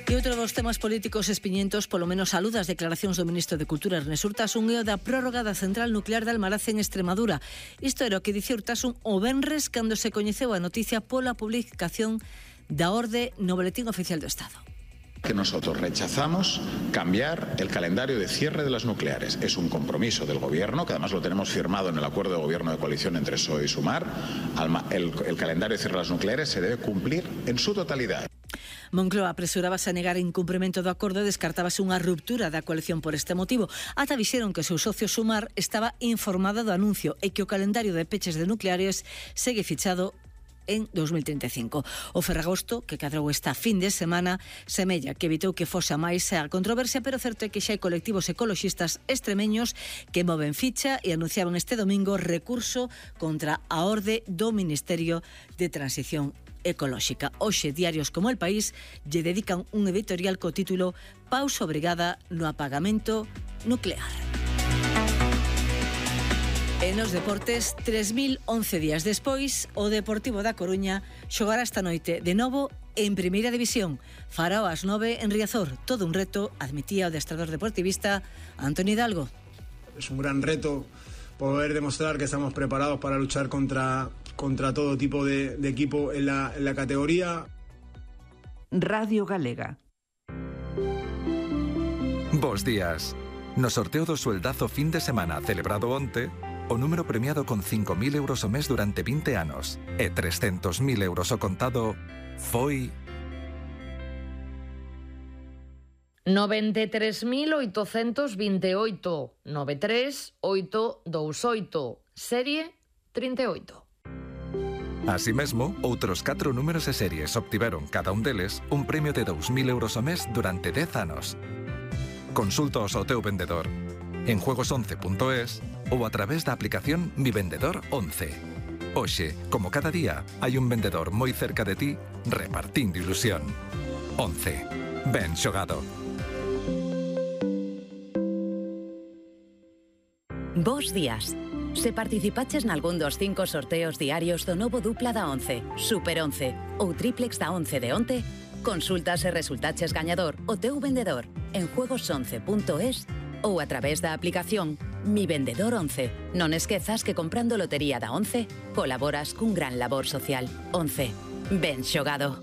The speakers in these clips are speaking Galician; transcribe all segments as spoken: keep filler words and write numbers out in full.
E outro dos temas políticos espiñentos, polo menos saluda as declaracións do ministro de Cultura Ernest Urtasun e o da prórroga da central nuclear de Almaraz en Extremadura. Isto era o que dicía Urtasun o venres cando se coñeceu a noticia pola publicación da orde no Boletín Oficial do Estado. Que nosotros rechazamos cambiar el calendario de cierre de las nucleares. Es un compromiso del Gobierno, que además lo tenemos firmado en el acuerdo de Gobierno de coalición entre P S O E y Sumar. El, el calendario de cierre de las nucleares se debe cumplir en su totalidad. Moncloa apresurábase a negar o incumprimento do acordo e descartábase unha ruptura da coalición por este motivo. Ata dixeron que o seu socio Sumar estaba informado do anuncio e que o calendario de peches de nucleares segue fichado en dos mil treinta e cinco. O Ferragosto, que cadrou esta fin de semana, semella que evitou que fose a máis a controversia, pero certo é que xa hai colectivos ecoloxistas extremeños que moven ficha e anunciaban este domingo recurso contra a orde do Ministerio de Transición Ecolóxica. Hoxe, diarios como El País lle dedican un editorial co título Pausa obrigada no apagamento nuclear. E nos deportes, tres mil once días despois, o Deportivo da Coruña xogará esta noite de novo en Primeira División. Farao ás nove en Riazor. Todo un reto, admitía o adestrador deportivista Antonio Hidalgo. Es un gran reto poder demostrar que estamos preparados para luchar contra, contra todo tipo de, de equipo en la, en la categoría. Radio Galega. Bos días. No sorteo do sueldazo fin de semana celebrado onte, o número premiado con cinco mil euros o mes durante vinte anos e trescentos mil euros o contado foi... noventa e tres mil oitocentos vinte e oito, noventa e tres oito vinte e oito, serie trinta e oito. Así mesmo, outros catro números e series obtiveron cada un deles un premio de dous mil euros o mes durante dez anos. Consultaos ao teu vendedor en juegos once punto es ou a través da aplicación Mi Vendedor once. Hoxe, como cada día, hai un vendedor moi cerca de ti repartindo ilusión. once. Ben xogado. Bos días. Se participaches nalgún dos cinco sorteos diarios do novo dupla da once, Super once ou triplex da once de onte, consulta se resultaches gañador o teu vendedor en juegos once punto es ou a través da aplicación Mi Vendedor once. Non esquezas que comprando lotería da once colaboras cun gran labor social. once. Ben xogado.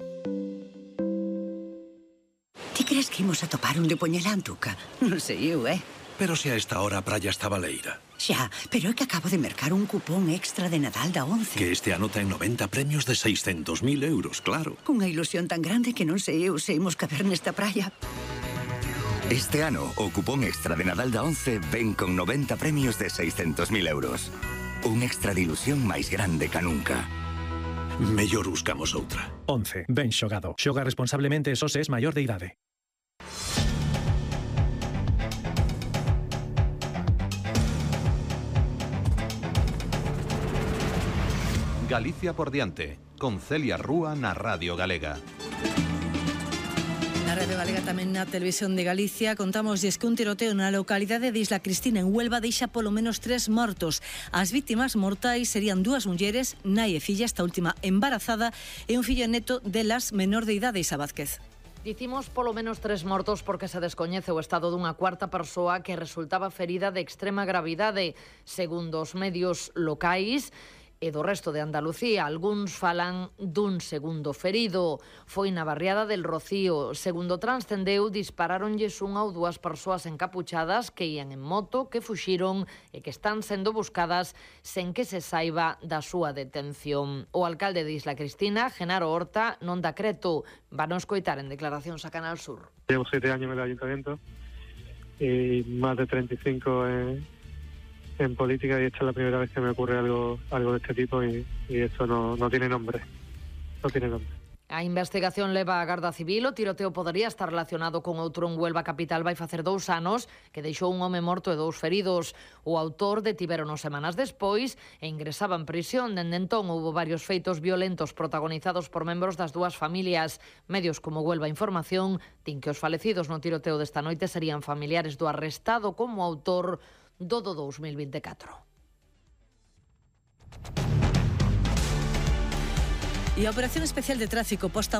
Ti crees que imos a topar un de poñela antuca? Non sei eu, eh? Pero se a esta hora a praia está baleira. Xa, pero é que acabo de mercar un cupón extra de Nadal da once. Que este ano ten noventa premios de seiscentos mil euros, claro. Cunha ilusión tan grande que non sei eu se imos caber nesta praia. Este ano, o cupón extra de Nadal da once ven con noventa premios de seiscentos mil euros. Un extra de ilusión máis grande ca nunca. Mellor buscamos outra. once. Ben xogado. Xoga responsablemente e só se es maior de idade. Galicia por diante, con Celia Rúa na Radio Galega. Na Radio Galega tamén na Televisión de Galicia contamos que un tiroteo na localidade de Isla Cristina en Huelva deixa polo menos tres mortos. As vítimas mortais serían dúas mulleres, nai e filla, esta última embarazada, e un fillo neto delas menor de idade, Isa Vázquez. Dicimos polo menos tres mortos porque se descoñece o estado dunha cuarta persoa que resultaba ferida de extrema gravidade, segundo os medios locais e do resto de Andalucía. Algúns falan dun segundo ferido. Foi na barriada del Rocío. Segundo transcendeu, disparáronlles unha ou dúas persoas encapuchadas que ían en moto, que fuxiron e que están sendo buscadas sen que se saiba da súa detención. O alcalde de Isla Cristina, Genaro Horta, non dá creto. Van a escoitar en declaracións a Canal Sur. Llevo siete años en el ayuntamiento y más de treinta y cinco en... en política, y esta es la primera vez que me ocurre algo algo de este tipo y, y esto no, no tiene nombre, no tiene nombre. A investigación leva a Garda Civil. O tiroteo podería estar relacionado con outro en Huelva capital vai facer dous anos que deixou un home morto e dous feridos. O autor detivérono semanas despois e ingresaba en prisión. Dende entón houbo varios feitos violentos protagonizados por membros das dúas familias. Medios como Huelva Información din que os falecidos no tiroteo desta noite serían familiares do arrestado como autor do do dos mil vinte e catro. E a Operación Especial de Tráfico posta